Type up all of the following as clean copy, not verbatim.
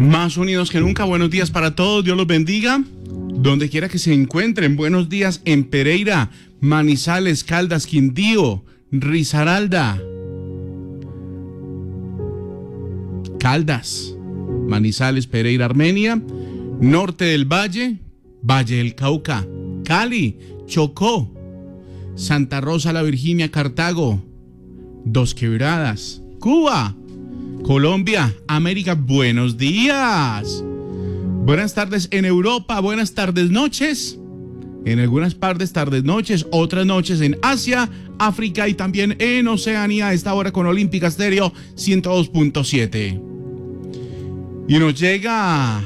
Más unidos que nunca, buenos días para todos, Dios los bendiga. Donde quiera que se encuentren, buenos días en Pereira, Manizales, Caldas, Quindío, Risaralda, Caldas, Manizales, Pereira, Armenia, Norte del Valle, Valle del Cauca, Cali, Chocó, Santa Rosa, La Virginia, Cartago, Dos Quebradas, Cuba, Colombia, América, buenos días. Buenas tardes en Europa, buenas tardes, noches. En algunas partes, tardes, noches, otras noches en Asia, África y también en Oceanía, a esta hora con Olímpica Estéreo 102.7. Y nos llega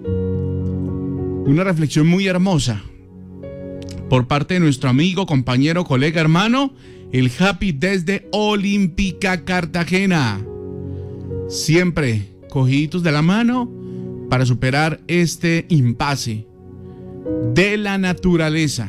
una reflexión muy hermosa por parte de nuestro amigo, compañero, colega, hermano, el Happy desde Olímpica Cartagena. Siempre cogiditos de la mano para superar este impasse de la naturaleza.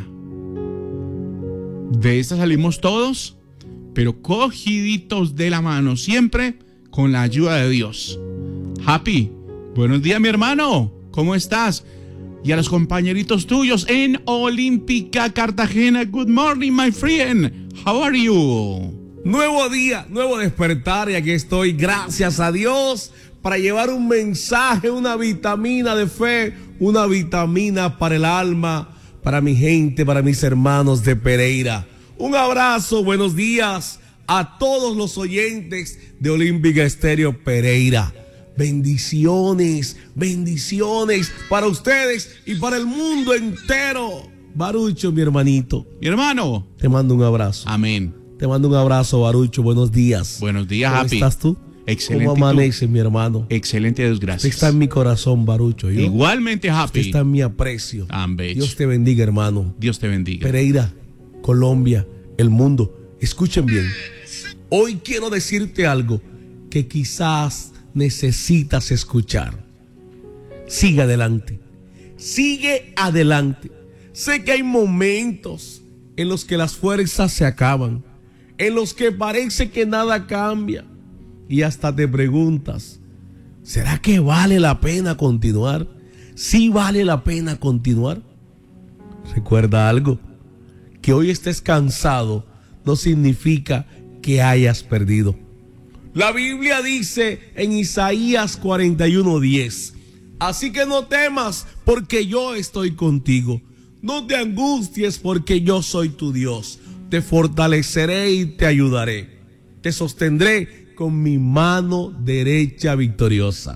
De esta salimos todos, pero cogiditos de la mano, siempre con la ayuda de Dios. Happy, buenos días, mi hermano, ¿cómo estás? Y a los compañeritos tuyos en Olímpica Cartagena, good morning, my friend, how are you? Nuevo día, nuevo despertar, y aquí estoy, gracias a Dios, para llevar un mensaje, una vitamina de fe, una vitamina para el alma, para mi gente, para mis hermanos de Pereira. Un abrazo, buenos días a todos los oyentes de Olímpica Estéreo Pereira. Bendiciones, bendiciones para ustedes y para el mundo entero. Barucho, mi hermanito. Mi hermano. Te mando un abrazo. Amén. Te mando un abrazo, Barucho. Buenos días. Buenos días, ¿Cómo Happy? estás tú? Excelente. ¿Cómo amaneces, mi hermano? Excelente, Dios, gracias. Usted está en mi corazón, Barucho. Igualmente, Happy. Usted está en mi aprecio. Amén. Dios te bendiga, hermano. Dios te bendiga. Pereira, Colombia, el mundo. Escuchen bien. Hoy quiero decirte algo que quizás necesitas escuchar. Sigue adelante. Sigue adelante. Sé que hay momentos en los que las fuerzas se acaban, en los que parece que nada cambia, y hasta te preguntas, ¿será que vale la pena continuar? ¿Sí vale la pena continuar? Recuerda algo, que hoy estés cansado no significa que hayas perdido. La Biblia dice en Isaías 41:10, así que no temas porque yo estoy contigo. No te angusties porque yo soy tu Dios. Te fortaleceré y te ayudaré. Te sostendré con mi mano derecha victoriosa.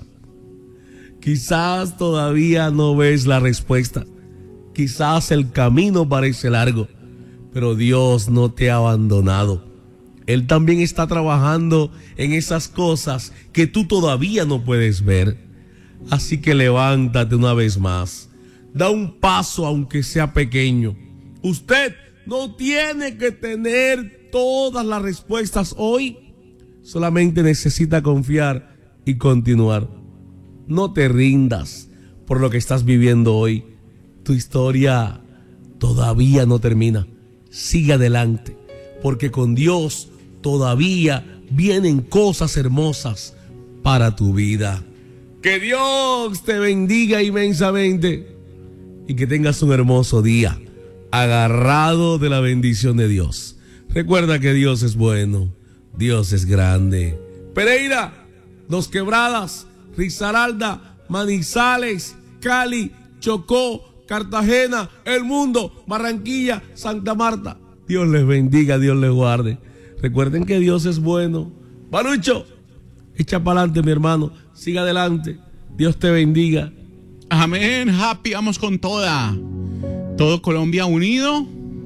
Quizás todavía no ves la respuesta. Quizás el camino parece largo, pero Dios no te ha abandonado. Él también está trabajando en esas cosas que tú todavía no puedes ver. Así que levántate una vez más. Da un paso aunque sea pequeño. Usted no tiene que tener todas las respuestas hoy. Solamente necesita confiar y continuar. No te rindas por lo que estás viviendo hoy. Tu historia todavía no termina. Sigue adelante, porque con Dios todavía vienen cosas hermosas para tu vida. Que Dios te bendiga inmensamente y que tengas un hermoso día, agarrado de la bendición de Dios. Recuerda que Dios es bueno, Dios es grande. Pereira, Dos Quebradas, Risaralda, Manizales, Cali, Chocó, Cartagena, el mundo, Barranquilla, Santa Marta. Dios les bendiga, Dios les guarde. Recuerden que Dios es bueno. Barucho, echa para adelante, mi hermano. Siga adelante. Dios te bendiga. Amén, Happy, vamos con toda. Todo Colombia unido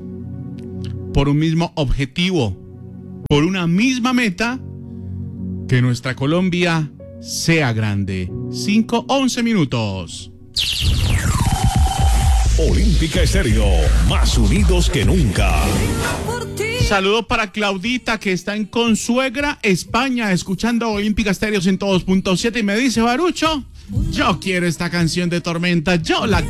por un mismo objetivo, por una misma meta, que nuestra Colombia sea grande. 5:11 minutos. Olímpica Estéreo, más unidos que nunca. Saludo para Claudita, que está en Consuegra, España, escuchando Olímpica Estéreo 102.7 y me dice, Barucho, yo quiero esta canción de Tormenta, yo la